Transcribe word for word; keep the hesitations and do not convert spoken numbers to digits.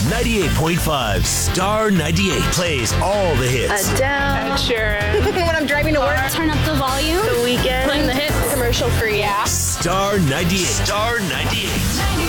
ninety-eight point five Star ninety-eight plays all the hits. Adele. Ed Sheeran. When I'm driving to work. Turn up the volume. The Weekend. Playing the hits. Commercial free. Yeah. Star ninety-eight. Star ninety-eight.